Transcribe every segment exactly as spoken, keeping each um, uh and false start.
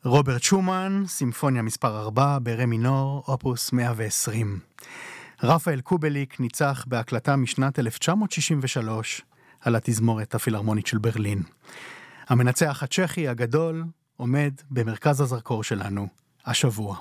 רוברט שומן, סימפוניה מספר ארבע, ברה מינור, אופוס מאה ועשרים. רפאל קובליק ניצח בהקלטה משנת אלף תשע מאות שישים ושלוש על התזמורת הפילהרמונית של ברלין. המנצח הצ'כי הגדול עומד במרכז הזרקור שלנו השבוע.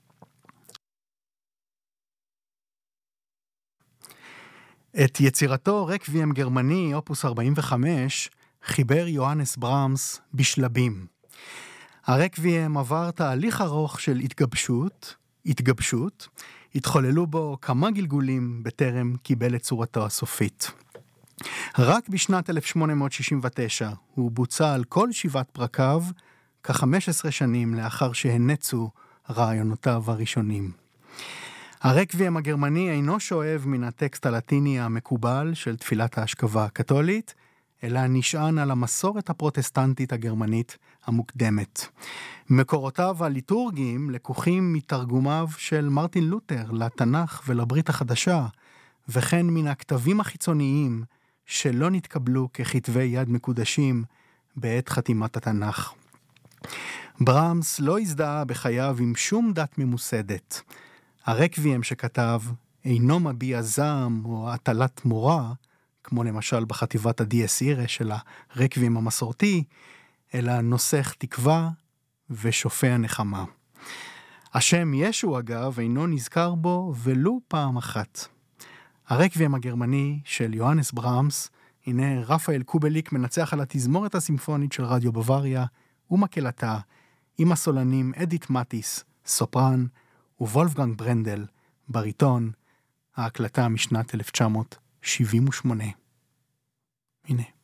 את יצירתו רקוויאם גרמני, אופוס ארבעים וחמש, חיבר יוהנס ברהמס בשלבים. הרקוויאם עבר תהליך ארוך של התגבשות, התגבשות, התחוללו בו כמה גלגולים בטרם קיבל את צורתו הסופית. רק בשנת אלף שמונה מאות שישים ותשע הוא בוצע על כל שבעת פרקיו, כ-חמש עשרה שנים לאחר שהנצו רעיונותיו הראשונים. הרקוויאם הגרמני אינו שואב מן הטקסט הלטיני המקובל של תפילת ההשכבה הקתולית, אלא נשען על המסורת הפרוטסטנטית הגרמנית המוקדמת. מקורותיו הליטורגיים לקוחים מתרגומיו של מרטין לותר לתנ"ך ולברית החדשה, וכן מן הכתבים החיצוניים שלא נתקבלו ככתבי יד מקודשים בעת חתימת התנ"ך. ברהמס לא הזדהה בחייו עם שום דת ממוסדת. הרקוויאם שכתב אינו מביע זעם או הטלת מורא, כמו למשל בחטיבת הדיאס אירה של הרקוויאם המסורתי, אלא נוסח תקווה ושופע נחמה. השם ישו אגב אינו נזכר בו ולו פעם אחת. הרקוויאם הגרמני של יוהנס ברהמס, הנה רפאל קובליק מנצח על התזמורת הסימפונית של רדיו בוואריה ומקהלתה, עם הסולנים אדית מטיס, סופרן, ווולפגנג ברנדל, בריטון, ההקלטה משנת אלף תשע מאות שבעים ושמונה. הנה.